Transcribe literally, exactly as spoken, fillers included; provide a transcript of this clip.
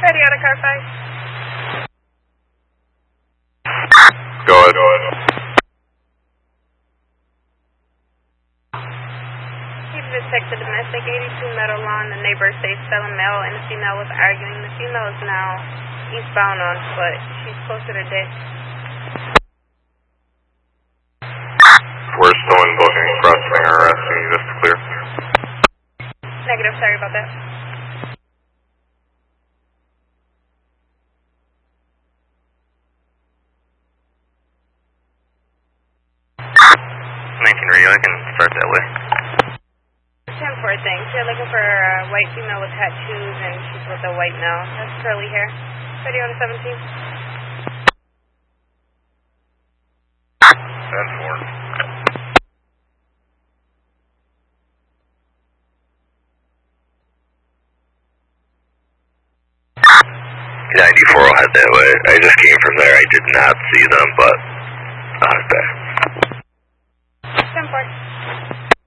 Ready out of car five. Go ahead, go ahead. Keep detected domestic eighty-two Meadow Lawn. The neighbor says fellow male and the female was arguing. The female is now eastbound on foot. She's closer to ditch. We're still in booking, crossing our arresting, just to clear. Negative, sorry about that. nineteen radio, I can start that way. ten four, thanks. You're looking for a white female with tattoos and she's with a white male. That's curly hair. Ready on seventeen. ten four. ninety-four will head that way. I just came from there. I